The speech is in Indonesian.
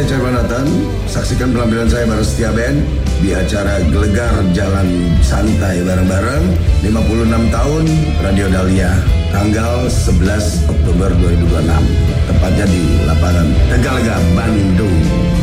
saya Charman Nathan. Saksikan penampilan saya bareng Setia Band di acara Gelegar Jalan Santai bareng-bareng 56 tahun Radio Dahlia tanggal 11 Oktober 2026. Tepatnya di lapangan Tegalega, Bandung.